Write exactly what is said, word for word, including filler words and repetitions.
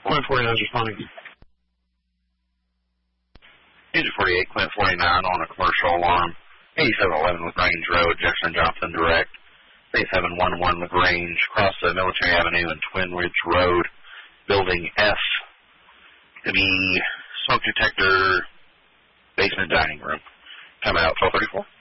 Clint forty-nine is responding. Engine forty-eight, Clint forty-nine on a commercial alarm. eighty-seven eleven LaGrange Road, Jefferson Johnson direct. eighty-seven eleven LaGrange, across the Military Avenue and Twin Ridge Road, building F, to be smoke detector, basement dining room. Come out twelve thirty-four.